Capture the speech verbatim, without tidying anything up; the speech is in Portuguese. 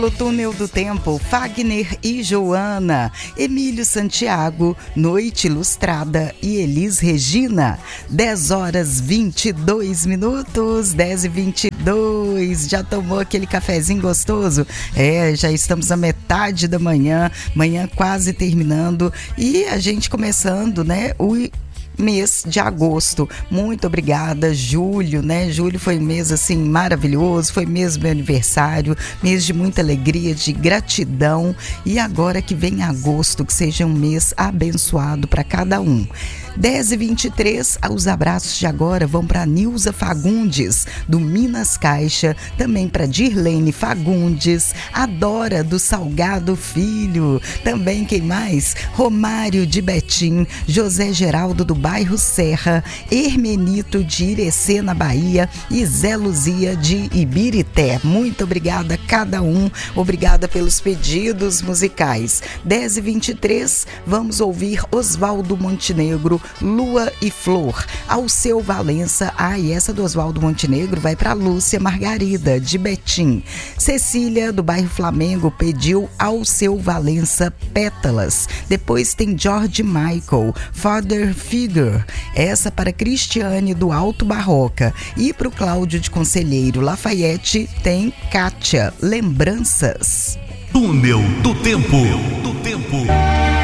O Túnel do Tempo, Fagner e Joana, Emílio Santiago, Noite Ilustrada e Elis Regina. dez horas vinte e dois minutos, dez e vinte e dois. Já tomou aquele cafezinho gostoso? É, já estamos na metade da manhã, manhã quase terminando e a gente começando, né, o mês de agosto. Muito obrigada, julho, né? Julho foi um mês assim maravilhoso, foi mês do meu aniversário, mês de muita alegria, de gratidão. E agora que vem agosto, que seja um mês abençoado para cada um. dez e vinte e três, os abraços de agora vão para Nilza Fagundes, do Minas Caixa, também para Dirlene Fagundes, a Dora do Salgado Filho, também quem mais? Romário de Betim, José Geraldo do bairro Serra, Hermenito de Irecê, na Bahia, e Zé Luzia de Ibirité. Muito obrigada a cada um, obrigada pelos pedidos musicais. dez e vinte e três, vamos ouvir Oswaldo Montenegro, Lua e Flor. Alceu Valença, ah, e essa do Oswaldo Montenegro vai para Lúcia Margarida, de Betim. Cecília, do bairro Flamengo, pediu Alceu Valença, Pétalas. Depois tem George Michael, Father Figure. Essa para Cristiane, do Alto Barroca. E para o Cláudio de Conselheiro Lafayette tem Kátia, Lembranças. Túnel do Tempo. Do Tempo.